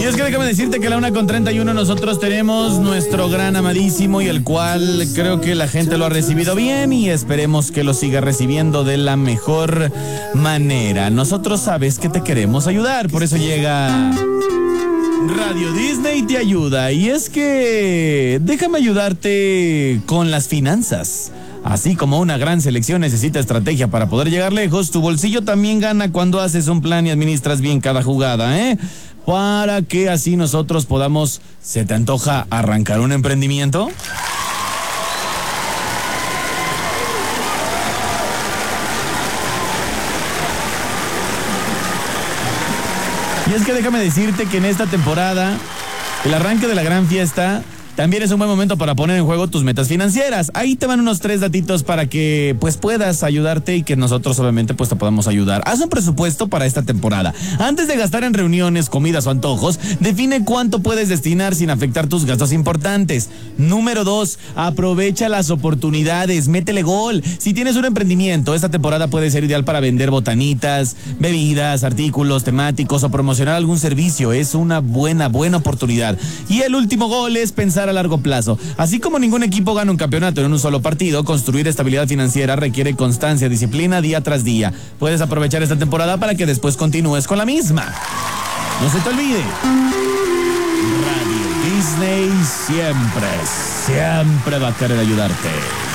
es que déjame decirte que a la 1:31 nosotros tenemos nuestro gran amadísimo y el cual creo que la gente lo ha recibido bien y esperemos que lo siga recibiendo de la mejor manera. Nosotros sabes que te queremos ayudar, por eso llega Radio Disney te ayuda. Y es que déjame ayudarte con las finanzas. Así como una gran selección necesita estrategia para poder llegar lejos, tu bolsillo también gana cuando haces un plan y administras bien cada jugada, para que así nosotros podamos... ¿Se te antoja arrancar un emprendimiento? Y es que déjame decirte que en esta temporada, el arranque de la gran fiesta... también es un buen momento para poner en juego tus metas financieras. Ahí te van unos 3 datitos para que pues puedas ayudarte y que nosotros obviamente pues te podamos ayudar. Haz un presupuesto para esta temporada. Antes de gastar en reuniones, comidas o antojos, define cuánto puedes destinar sin afectar tus gastos importantes. Número 2, aprovecha las oportunidades, métele gol. Si tienes un emprendimiento, esta temporada puede ser ideal para vender botanitas, bebidas, artículos temáticos o promocionar algún servicio. Es una buena oportunidad. Y el último gol es pensar a largo plazo. Así como ningún equipo gana un campeonato en un solo partido, construir estabilidad financiera requiere constancia, disciplina día tras día. Puedes aprovechar esta temporada para que después continúes con la misma. No se te olvide. Radio Disney siempre va a querer ayudarte.